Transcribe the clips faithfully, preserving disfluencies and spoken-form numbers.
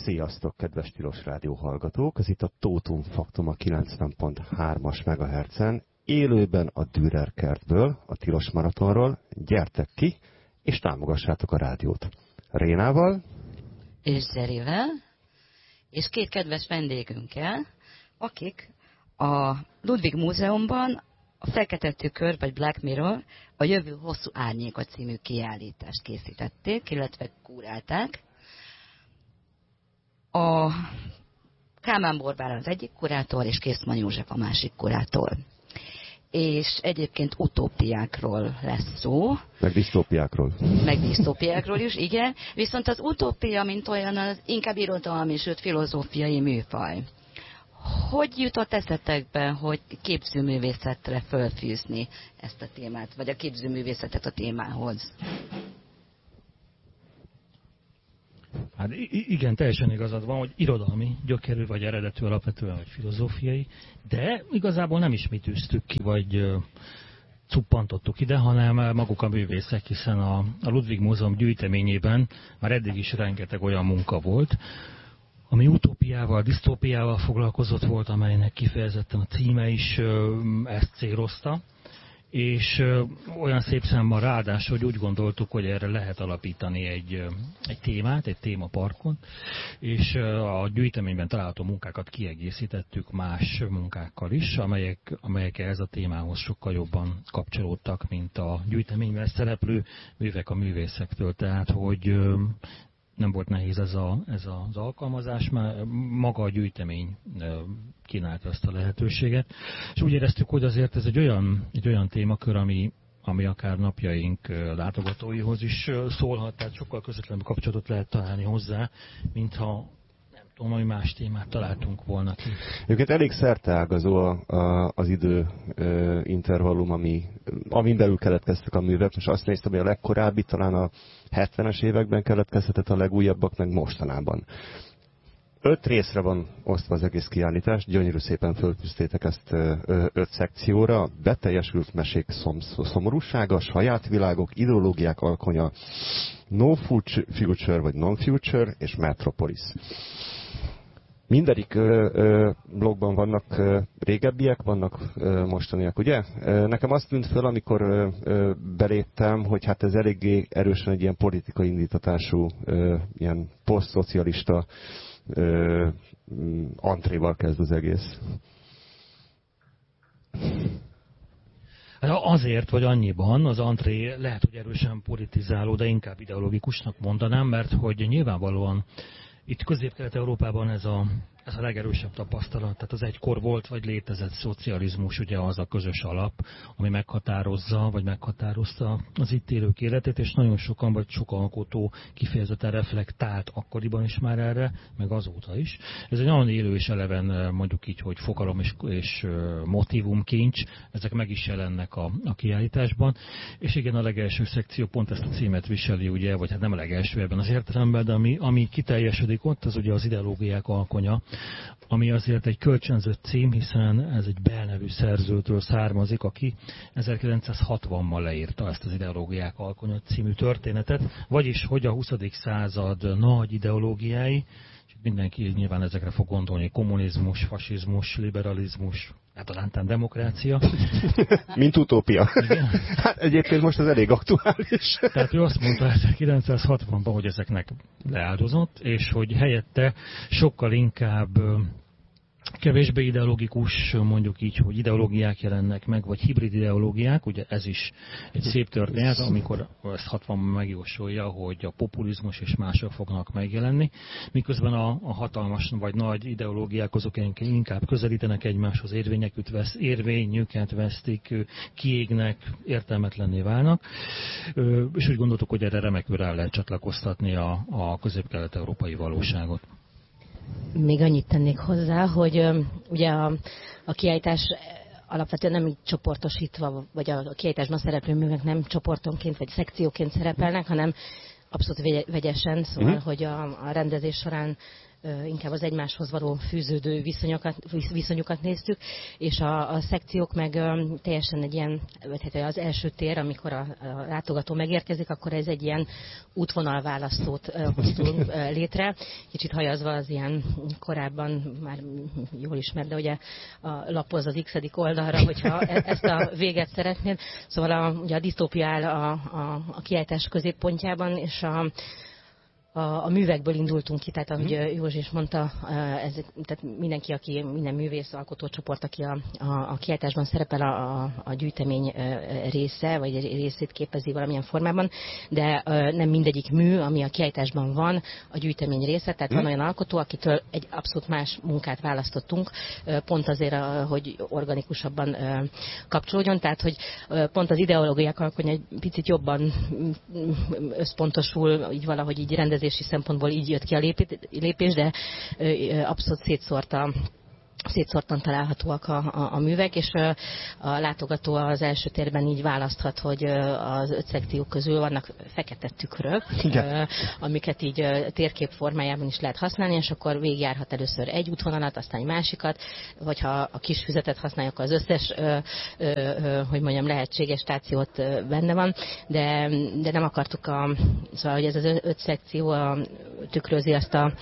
Sziasztok, kedves Tilos Rádió hallgatók! Ez itt a Totum Faktum a kilencven pont hármas megahertzen, élőben a Dürer kertből, a Tilos Maratonról. Gyertek ki, és támogassátok a rádiót. Rénával, és Zerivel, és két kedves vendégünkkel, akik a Ludwig Múzeumban a Fekete Tükör, vagy Black Mirror, a Jövő hosszú árnyéka című kiállítást készítették, illetve kurálták. A Kálmán Borbála az egyik kurátor, és Készmann József a másik kurátor. És egyébként utópiákról lesz szó. Meg disztópiákról. Meg disztópiákról is, igen. Viszont az utópia, mint olyan, az inkább irodalmi, sőt filozófiai műfaj. Hogy jutott eszetekbe, hogy képzőművészetre fölfűzni ezt a témát, vagy a képzőművészetet a témához? Hát igen, teljesen igazad van, hogy irodalmi gyökerű, vagy eredetű alapvetően, vagy filozófiai, de igazából nem is mi tűztük ki, vagy uh, cuppantottuk ide, hanem maguk a művészek, hiszen a, a Ludwig Múzeum gyűjteményében már eddig is rengeteg olyan munka volt, ami utópiával, disztópiával foglalkozott volt, amelynek kifejezetten a címe is uh, ezt célozta. És ö, olyan szép számban ráadásul, hogy úgy gondoltuk, hogy erre lehet alapítani egy, ö, egy témát, egy témaparkot, és ö, a gyűjteményben található munkákat kiegészítettük más munkákkal is, amelyek, amelyek ehhez a témához sokkal jobban kapcsolódtak, mint a gyűjteményben szereplő művek a művészektől. Tehát, hogy ö, nem volt nehéz ez, a, ez az alkalmazás, mert maga a gyűjtemény kínálta ezt a lehetőséget. És úgy éreztük, hogy azért ez egy olyan, egy olyan témakör, ami, ami akár napjaink látogatóihoz is szólhat, tehát sokkal közvetlenül kapcsolatot lehet találni hozzá, mintha nem tudom, hogy más témát találtunk volna ki. Egyébként elég szerteágazó a, a, az idő ö, intervallum, ami, amin belül keletkeztek a művek. Most azt néztem, hogy a legkorábbi talán a hetvenes években keletkezhetett, a legújabbak meg mostanában. Öt részre van osztva az egész kiállítás, gyönyörű szépen föltűztétek ezt öt szekcióra. Beteljesült mesék szom, szomorúsága, saját világok, ideológiák alkonya, no future vagy non-future és Metropolis. Mindegyik ö, ö, blogban vannak ö, régebbiek, vannak ö, mostaniak, ugye? Ö, nekem azt tűnt föl, amikor ö, ö, beléptem, hogy hát ez eléggé erősen egy ilyen politikai indítatású, ö, ilyen posztszocialista ö, antréval kezd az egész. Azért, vagy annyiban az antré lehet, hogy erősen politizáló, de inkább ideológikusnak mondanám, mert hogy nyilvánvalóan itt Közép-Kelet-Európában ez a, ez a legerősebb tapasztalat, tehát az egykor volt, vagy létezett szocializmus, ugye az a közös alap, ami meghatározza, vagy meghatározta az itt élők életét, és nagyon sokan, vagy sok alkotó kifejezetten reflektált akkoriban is már erre, meg azóta is. Ez egy nagyon élő és eleven, mondjuk így, hogy fogalom és, és motivumkincs, ezek meg is jelennek a, a kiállításban, és igen, a legelső szekció pont ezt a címet viseli, ugye, vagy hát nem a legelső ebben az értelemben, de ami, ami kiteljesedik ott, az ugye az ideológiák alkonya, ami azért egy kölcsönzött cím, hiszen ez egy Bell nevű szerzőtől származik, aki ezerkilencszázhatvanban leírta ezt az ideológiák alkonya című történetet, vagyis hogy a huszadik század nagy ideológiái, és mindenki nyilván ezekre fog gondolni, kommunizmus, fasizmus, liberalizmus, általán demokrácia. Mint utópia. Hát egyébként most ez elég aktuális. Tehát ő azt mondta ezerkilencszázhatvanban, hogy ezeknek leáldozott, és hogy helyette sokkal inkább kevésbé ideológikus, mondjuk így, hogy ideológiák jelennek meg, vagy hibrid ideológiák, ugye ez is egy szép történet, amikor ezt hatvanban megjósolja, hogy a populizmus és mások fognak megjelenni, miközben a, a hatalmas vagy nagy ideológiák azok inkább közelítenek egymáshoz, érvényeket, vesz, érvényüket vesztik, kiégnek, értelmetlenné válnak, és úgy gondoltuk, hogy erre remekül rá lehet csatlakoztatni a, a közép-kelet-európai valóságot. Még annyit tennék hozzá, hogy um, ugye a, a kiállítás alapvetően nem így csoportosítva, vagy a, a kiállításban szereplő művek nem csoportonként vagy szekcióként szerepelnek, hanem abszolút vegyesen, szóval, mm-hmm. hogy a, a rendezés során inkább az egymáshoz való fűződő viszonyokat, viszonyokat néztük, és a, a szekciók meg teljesen egy ilyen, vagy hát az első tér, amikor a, a látogató megérkezik, akkor ez egy ilyen útvonalválasztót hoztunk létre, kicsit hajazva az ilyen korábban már jól ismert, de ugye a lapoz az x-edik oldalra, hogyha ezt a véget szeretnéd. Szóval a, ugye a disztópia áll a, a, a kiállítás középpontjában, és a A, a művekből indultunk ki, tehát ahogy mm. Józsi is mondta, ez, tehát mindenki, aki, minden művész, alkotócsoport, aki a, a, a kiállításban szerepel, a, a, a gyűjtemény része, vagy részét képezi valamilyen formában, de nem mindegyik mű, ami a kiállításban van, a gyűjtemény része, tehát mm. van olyan alkotó, akitől egy abszolút más munkát választottunk, pont azért, hogy organikusabban kapcsolódjon, tehát hogy pont az ideológiák alkotja egy picit jobban összpontosul, így valahogy így rendez szempontból így jött ki a lépés, de abszolút szétszórta szétszórtan találhatóak a, a, a művek, és a látogató az első térben így választhat, hogy az öt szekció közül vannak fekete tükrök, Igen. amiket így térkép formájában is lehet használni, és akkor végigjárhat először egy útvonalat, aztán egy másikat, vagy ha a kis füzetet használjuk, az összes, hogy mondjam, lehetséges stációt benne van, de, de nem akartuk, a, szóval, hogy ez az öt szekció a, tükrözi azt a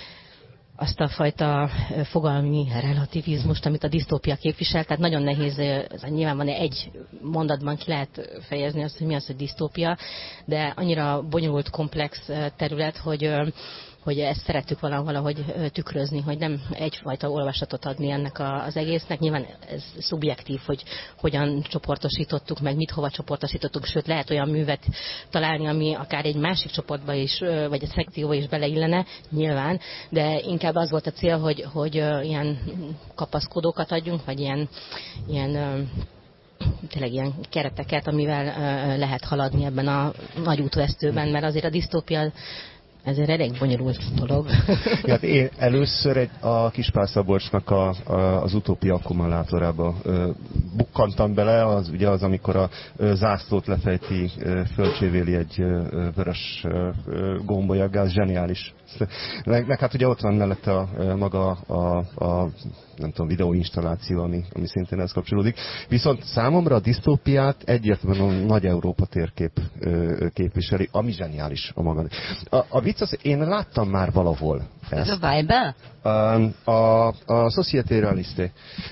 azt a fajta fogalmi relativizmust, amit a disztópia képvisel, tehát nagyon nehéz, nyilván van egy mondatban ki lehet fejezni azt, hogy mi az, hogy disztópia, de annyira bonyolult, komplex terület, hogy hogy ezt szerettük valahogy tükrözni, hogy nem egyfajta olvasatot adni ennek az egésznek. Nyilván ez szubjektív, hogy hogyan csoportosítottuk, meg mit hova csoportosítottuk, sőt lehet olyan művet találni, ami akár egy másik csoportba is, vagy egy szekcióba is beleillene, nyilván, de inkább az volt a cél, hogy, hogy ilyen kapaszkodókat adjunk, vagy ilyen, ilyen tényleg ilyen kereteket, amivel lehet haladni ebben a nagy útvesztőben, mert azért a disztópia ez egy elég bonyolult dolog. Hát én először egy, a Kispál Szabolcsnak a, a, az utópia akkumulátorába ö, bukkantam bele, az ugye az, amikor a ö, zászlót lefejti, ö, fölcsévéli egy ö, vörös ö, gombolyaggá, az zseniális. Meg, meg hát ugye ott van mellette a, a maga a, a nem tudom, videóinstalláció, ami, ami szintén ez kapcsolódik. Viszont számomra a disztópiát egyértelműen a nagy Európa térkép ö, képviseli, ami zseniális a maga. A, a vicc az, én láttam már valahol ezt. Ez a Vibe? A, a, a Société Réaliste.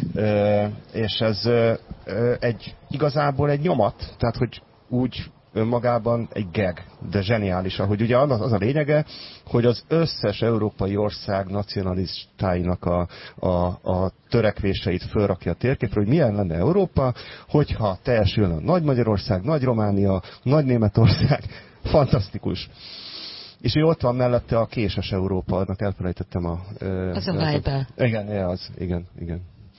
És ez egy, igazából egy nyomat, tehát hogy úgy önmagában egy gag, de zseniális, ahogy ugye az, az a lényege, hogy az összes európai ország nacionalistáinak a, a, a törekvéseit fölrakja a térképre, hogy milyen lenne Európa, hogyha teljesülne Nagy Magyarország, Nagy Románia, Nagy Németország, fantasztikus. És ott van mellette a késes Európa, annak elfelejtettem a... Az a Vibe. Igen, az, igen, igen.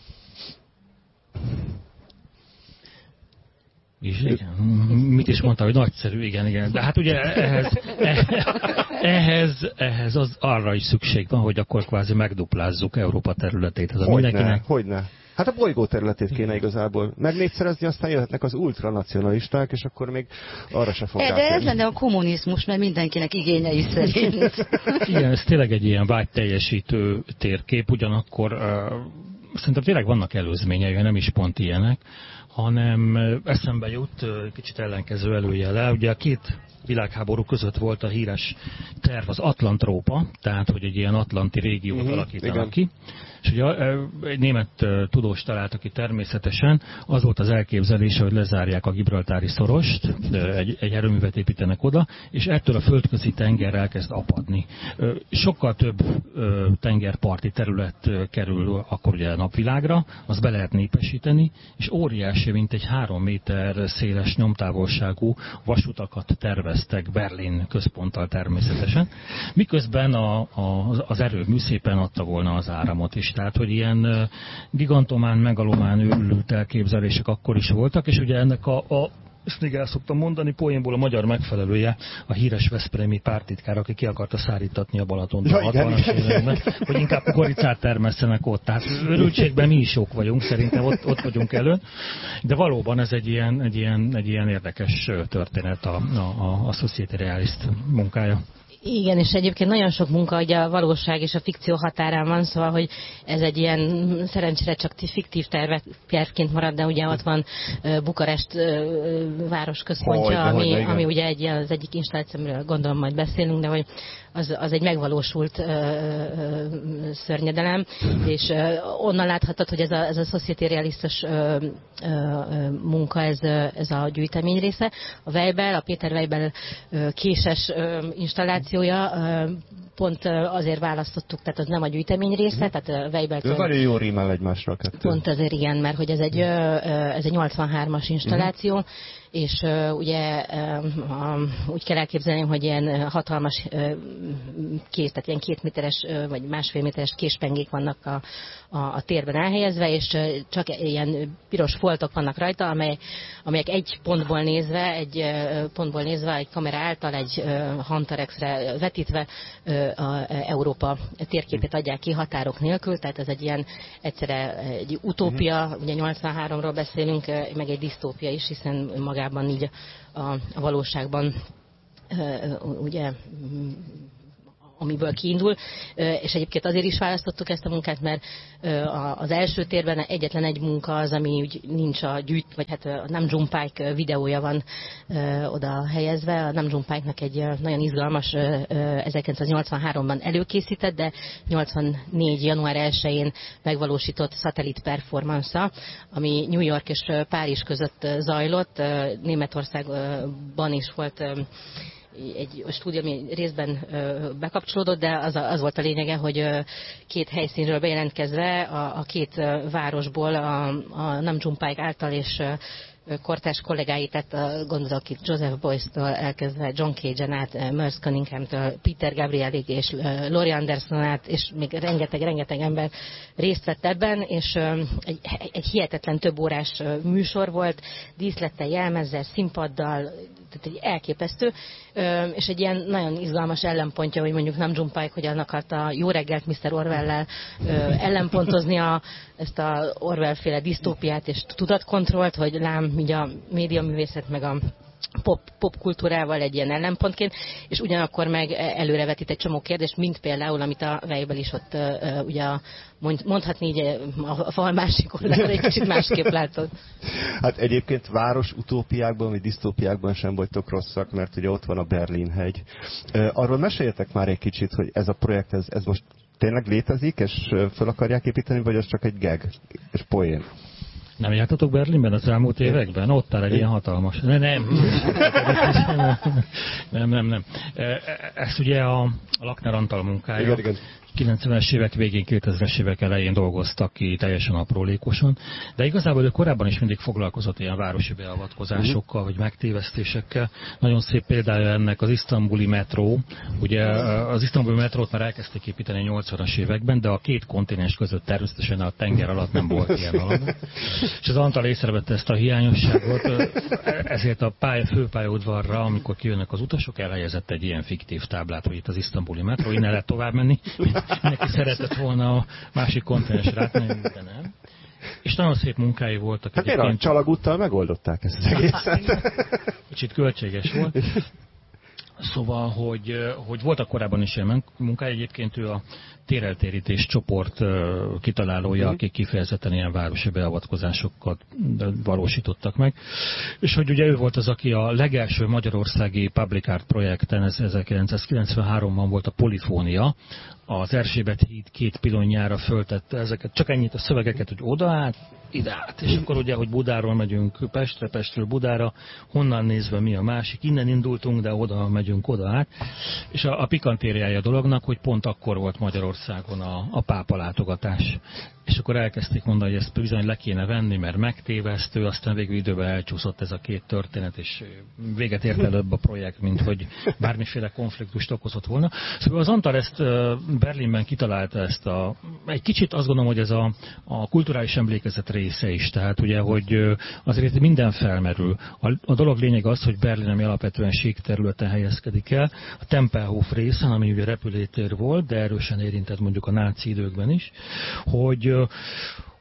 És igen. Mit is mondta, hogy nagyszerű, igen, igen. De hát ugye ehhez, ehhez, ehhez az arra is szükség van, hogy akkor kvázi megduplázzuk Európa területét. Ez a hogyne, mindenkinek... hogyne. Hát a bolygó területét kéne igazából megnégyszerezni, aztán jöhetnek az ultranacionalisták, és akkor még arra se fogják. De ez lenne a kommunizmus, mert mindenkinek igényei szerint. Igen, ez tényleg egy ilyen vágyteljesítő térkép, ugyanakkor uh, szerintem tényleg vannak előzményei, nem is pont ilyenek, hanem eszembe jut kicsit ellenkező előjele. Ugye a két világháború között volt a híres terv, az Atlantrópa, tehát hogy egy ilyen atlanti régiót uh-huh, alakítanak ki. És ugye egy német tudós találta ki természetesen, az volt az elképzelése, hogy lezárják a Gibraltári szorost, egy, egy erőművet építenek oda, és ettől a földközi tenger elkezd apadni. Sokkal több tengerparti terület kerül akkor ugye a napvilágra, az be lehet népesíteni, és óriási, mint egy három méter széles nyomtávolságú vasutakat terveztek Berlin központtal természetesen, miközben a, a, az erőmű szépen adta volna az áramot is. Tehát, hogy ilyen gigantomán, megalomán őrült elképzelések akkor is voltak, és ugye ennek a, a ezt még el szoktam mondani, poénból a magyar megfelelője, a híres veszprémi pártitkár, aki ki akarta szárítatni a Balatont a hatvanas években, hogy inkább goricát termesszenek ott. Tehát őrültségben mi is jók vagyunk, szerintem ott, ott vagyunk elő. De valóban ez egy ilyen, egy ilyen, egy ilyen érdekes történet a, a, a Société Réaliste munkája. Igen, és egyébként nagyon sok munka, ugye a valóság és a fikció határán van, szóval, hogy ez egy ilyen szerencsére csak fiktív terve, tervként marad, de ugye ott van Bukarest városközpontja, Hogy, ami, hogy, ami ugye egy, az egyik installációról gondolom majd beszélünk, de hogy az, az egy megvalósult ö, ö, szörnyedelem, és ö, onnan láthatod, hogy ez a, ez a Société Realistes ö, ö, munka, ez, ez a gyűjtemény része. A Weibel, a Péter Weibel ö, késes ö, installációja ö, pont azért választottuk, tehát az nem a gyűjtemény része, tehát Weibel... Ő nagyon jó rímel egymásra a kettő. Pont azért igen, mert hogy ez egy, ez egy nyolcvanhármas installáció, uh-huh. és uh, ugye uh, úgy kell elképzelni, hogy ilyen hatalmas uh, kés, tehát ilyen két méteres uh, vagy másfél méteres késpengék vannak a, a, a térben elhelyezve, és uh, csak ilyen piros foltok vannak rajta, amely, amelyek egy pontból nézve, egy uh, pontból nézve, egy kamera által, egy uh, Hunterexre vetítve uh, a Európa térképét adják ki határok nélkül, tehát ez egy ilyen egyszerre egy utópia, uh-huh. ugye nyolcvanháromról beszélünk, meg egy disztópia is, hiszen magában így a, a valóságban ugye amiből kiindul, és egyébként azért is választottuk ezt a munkát, mert az első térben egyetlen egy munka az, ami úgy nincs a gyűjt, vagy hát a Nam June Paik videója van oda helyezve. A Nam June Paiknak egy nagyon izgalmas ezerkilencszáznyolcvanháromban előkészített, de nyolcvannégy január elsején megvalósított szatellit performance-a, ami New York és Párizs között zajlott. Németországban is volt egy stúdió, ami részben ö, bekapcsolódott, de az, a, az volt a lényege, hogy ö, két helyszínről bejelentkezve a, a két ö, városból a, a Nam June Paik által és ö, kortárs kollégái, tehát gondolok itt Joseph Boyce-től elkezdve John Cage-en át, Merce Cunningham-től, Peter Gabrielig és Laurie Anderson át, és még rengeteg-rengeteg ember részt vett ebben, és egy, egy hihetetlen több órás műsor volt, díszlettel, jelmezzel, színpaddal, tehát egy elképesztő, és egy ilyen nagyon izgalmas ellenpontja, hogy mondjuk Nam June Paik hogyan akarta Jó reggelt miszter Orwell-lel ellenpontozni a, ezt a Orwell-féle disztópiát és tudatkontrollt, hogy lám így a médiaművészet meg a pop, popkultúrával egy ilyen ellenpontként, és ugyanakkor meg előrevetít egy csomó kérdést, mint például, amit a Weibel is ott uh, ugye a, mondhatni így a fal másik oldalra egy kicsit másképp látod. Hát egyébként város utópiákban, vagy disztópiákban sem vagytok rosszak, mert ugye ott van a Berlin-hegy. Uh, arról meséljetek már egy kicsit, hogy ez a projekt, ez, ez most tényleg létezik, és fel akarják építeni, vagy az csak egy gag és poén? Nem jártatok Berlinben az elmúlt években? Ott áll egy ilyen hatalmas... Nem, nem. nem, nem, nem. Ez ugye a, a Lakner Antal munkája. Igen, igen. kilencvenes évek végén, kétezres évek elején dolgoztak ki teljesen aprólékosan, de igazából ő korábban is mindig foglalkozott ilyen városi beavatkozásokkal, vagy megtévesztésekkel. Nagyon szép példája ennek az isztambuli metró. Ugye az isztambuli metrót már elkezdték építeni nyolcvanas években, de a két kontinens között természetesen a tenger alatt nem volt ilyen alap. És az Antal észrevette ezt a hiányosságot, ezért a pálya, főpályaudvarra, amikor kijönnek az utasok, elhelyezett egy ilyen fiktív táblát, hogy itt az isztambuli metró, innen lehet tovább menni. Neki szeretett volna a másik kontinensre átmenni, de nem. És nagyon szép munkái voltak. Hát én a csalagúttal megoldották ezt az egészet. Kicsit költséges volt. Szóval, hogy, hogy voltak korábban is ilyen munkája, egyébként ő a téreltérítés csoport kitalálója, akik kifejezetten ilyen városi beavatkozásokat valósítottak meg. És hogy ugye ő volt az, aki a legelső magyarországi Public Art projekten, ez ezerkilencszázkilencvenháromban volt a Polifónia, az Erzsébet híd két pilonjára föltette ezeket, csak ennyit a szövegeket, hogy oda át, ide át. És akkor ugye, hogy Budáról megyünk Pestre, Pestről Budára, honnan nézve mi a másik, innen indultunk, de oda megyünk oda át. És a, a pikantériája a dolognak, hogy pont akkor volt Magyarországon a, a pápa látogatás. És akkor elkezdték mondani, hogy ezt bizony le kéne venni, mert megtévesztő, aztán végül időben elcsúszott ez a két történet, és véget ért előbb a projekt, mint hogy bármiféle konfliktust okozott volna. Szóval az Antal ezt Berlinben kitalálta ezt a... Egy kicsit azt gondolom, hogy ez a, a kulturális emlékezet része is, tehát ugye, hogy azért minden felmerül. A, a dolog lényeg az, hogy Berlin, ami alapvetően sík területen helyezkedik el, a Tempelhof részen, ami ugye repülőtér volt, de erősen érintett mondjuk a náci időkben is, hogy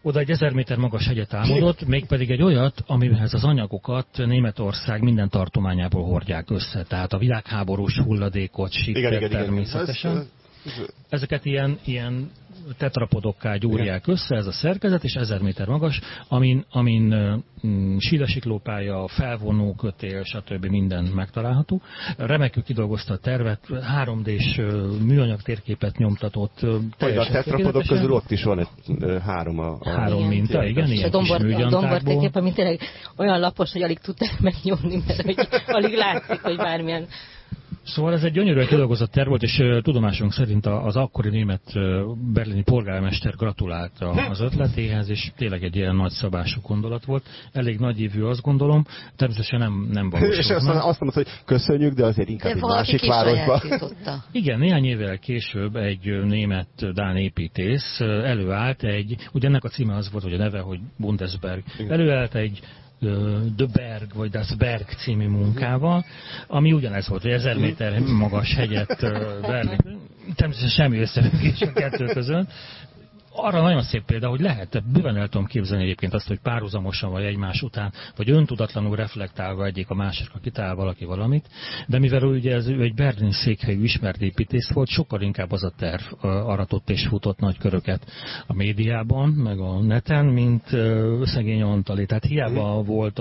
Oda egy ezer méter magas hegyet álmodott, mégpedig egy olyat, amihez az anyagokat Németország minden tartományából hordják össze. Tehát a világháborús hulladékot, sikert természetesen. Ez, ez... Ezeket ilyen, ilyen tetrapodokká gyúrják össze, ez a szerkezet, és ezer méter magas, amin, amin mm, sílasiklópálya, felvonó kötél, stb. Minden megtalálható. Remekül kidolgozta a tervet, három dés műanyag térképet nyomtatott. A tetrapodok közül ott is van egy három a... a három igen. minta, igen, ilyen kis műgyantákból. A dombor térkép, ami tényleg olyan lapos, hogy alig tudták megnyomni, mert hogy alig látszik, hogy bármilyen... Szóval ez egy gyönyörűen kidolgozott terv volt, és uh, tudomásunk szerint az akkori német uh, berlini polgármester gratulált az ötletéhez, és tényleg egy ilyen nagyszabású gondolat volt. Elég nagyívű, azt gondolom, természetesen nem, nem valósult. És azt, azt mondta, hogy köszönjük, de azért inkább de egy másik városba. Igen, néhány évvel később egy német dán építész előállt egy, ugye ennek a címe az volt, hogy a neve, hogy Bundesberg. Igen. Előállt egy The Berg, vagy Das Berg című munkával, ami ugyanez volt, hogy ezer méter magas hegyet Berlin. Természetesen semmi összefüggés a kettő között. Arra nagyon szép példa, hogy lehet, bőven el tudom képzelni egyébként azt, hogy párhuzamosan vagy egymás után, vagy öntudatlanul reflektálva egyik a másikra kitalál valaki valamit, de mivel ugye ez egy berlini székhelyű ismert építész volt, sokkal inkább az a terv aratott és futott nagy köröket a médiában, meg a neten, mint szegény Antalé. Tehát hiába volt